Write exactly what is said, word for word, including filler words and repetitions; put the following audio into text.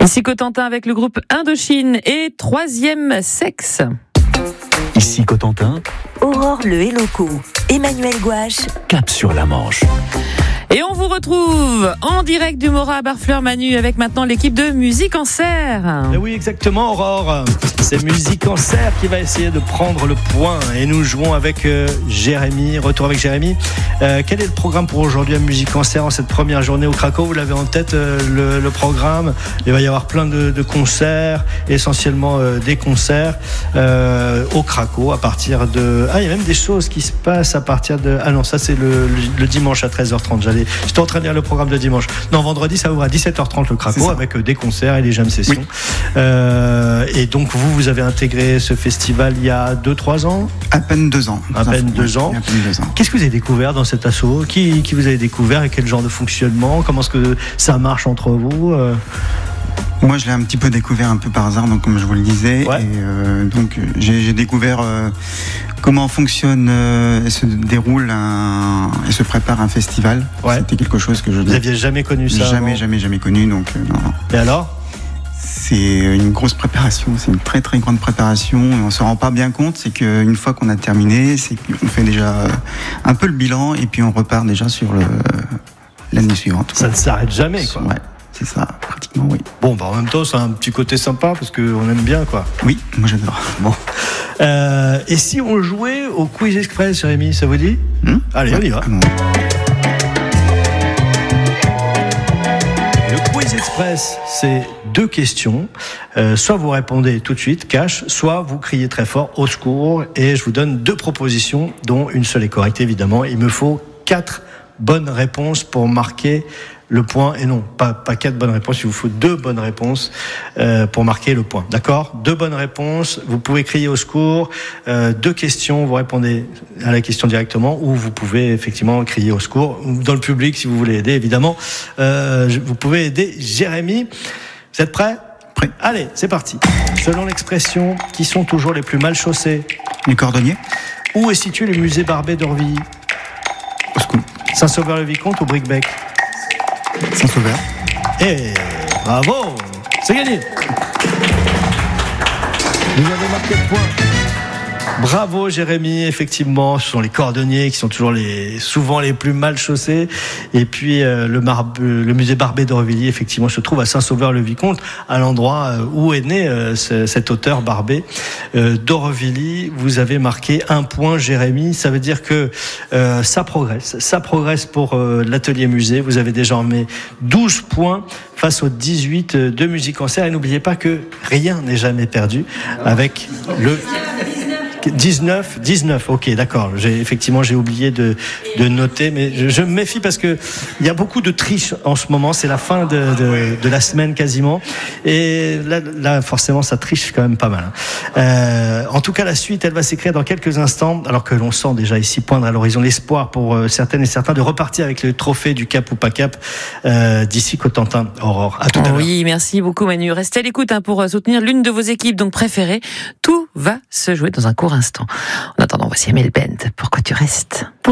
Ici Cotentin avec le groupe Indochine et Troisième Sexe. Ici Cotentin, Aurore Le Héloco, Emmanuel Gouache, Cap sur la Manche. Et on vous retrouve en direct du Mora à Barfleur-Manu avec maintenant l'équipe de Musique en Serre. Et oui, exactement, Aurore. C'est Musique en Serre qui va essayer de prendre le point. Et nous jouons avec euh, Jérémy. Retour avec Jérémy. Euh, quel est le programme pour aujourd'hui à Musique en Serre en cette première journée au Craco? Vous l'avez en tête, euh, le, le programme. Il va y avoir plein de, de concerts, essentiellement euh, des concerts euh, au Craco à partir de... Ah, il y a même des choses qui se passent à partir de... Ah non, ça c'est le, le, le dimanche à treize heures trente. J'allais... J'étais en train de lire le programme de dimanche. Non, vendredi, ça ouvre à dix-sept heures trente le Craco avec des concerts et des jam sessions. Oui. Euh, et donc, vous, vous avez intégré ce festival il y a deux trois ans? À peine deux ans. À peine deux ans. À peine deux ans. Qu'est-ce que vous avez découvert dans cet asso? qui, qui vous avez découvert et quel genre de fonctionnement? Comment est-ce que ça marche entre vous? euh... Moi, je l'ai un petit peu découvert un peu par hasard, donc comme je vous le disais. Ouais. Et euh, donc, j'ai, j'ai découvert euh, comment fonctionne euh, et se déroule un, et se prépare un festival. Ouais. C'était quelque chose que je Vous n'aviez jamais connu ça? Jamais, avant? jamais, jamais connu. Donc, euh, non, non. Et alors? C'est une grosse préparation, c'est une très très grande préparation et on se rend pas bien compte, c'est qu'une fois qu'on a terminé, c'est qu'on fait déjà un peu le bilan et puis on repart déjà sur le, l'année suivante. Ça ne s'arrête jamais, quoi. Ouais, c'est ça, pratiquement, oui. Bon, bah en même temps, c'est un petit côté sympa parce qu'on aime bien, quoi. Oui, moi j'adore. Bon. Euh, et si on jouait au Quiz Express, Jérémy, ça vous dit? Hum Allez, ouais. on y va. Bon. Le Quiz Express, c'est deux questions. Euh, soit vous répondez tout de suite, cash, soit vous criez très fort, au secours. Et je vous donne deux propositions, dont une seule est correcte, évidemment. Il me faut quatre bonnes réponses pour marquer le point. Et non, pas, pas quatre bonnes réponses, il vous faut deux bonnes réponses euh, pour marquer le point. D'accord? Deux bonnes réponses, vous pouvez crier au secours. Euh, deux questions, vous répondez à la question directement, ou vous pouvez effectivement crier au secours. Dans le public, si vous voulez aider, évidemment. Euh, vous pouvez aider Jérémy. Vous êtes prêts? Prêt. Allez, c'est parti. Selon l'expression, qui sont toujours les plus mal chaussés? Les cordonniers? Où est situé le musée Barbet d'Orvilly? Au secours. Saint-Sauveur-le-Vicomte ou Bricbec? Saint-Sauveur. Eh, bravo, c'est gagné. Vous avez marqué le point. Bravo Jérémy, effectivement, ce sont les cordonniers qui sont toujours les, souvent les plus mal chaussés. Et puis euh, le, marbe, le musée Barbet d'Aurevilly, effectivement, se trouve à Saint-Sauveur-le-Vicomte, à l'endroit où est né euh, ce, cet auteur Barbet euh, d'Aurevilly. Vous avez marqué un point, Jérémy. Ça veut dire que euh, ça progresse, ça progresse pour euh, l'atelier musée. Vous avez désormais douze points face aux dix-huit de Musique en Serre. Et n'oubliez pas que rien n'est jamais perdu avec le dix-neuf, dix-neuf, ok, d'accord. J'ai, effectivement, j'ai oublié de, de noter, mais je, je me méfie parce que il y a beaucoup de triches en ce moment. C'est la fin de, de, de la semaine quasiment. Et là, là, forcément, ça triche quand même pas mal. Euh, en tout cas, la suite, elle va s'écrire dans quelques instants, alors que l'on sent déjà ici poindre à l'horizon l'espoir pour euh, certaines et certains de repartir avec le trophée du Cap ou pas Cap euh, d'ici Cotentin. Aurore, à tout à l'heure. Oui, merci beaucoup Manu. Restez à l'écoute hein, pour soutenir l'une de vos équipes donc préférées. Tout va se jouer dans un court instant. En attendant, voici Amel Bent. Pourquoi tu restes?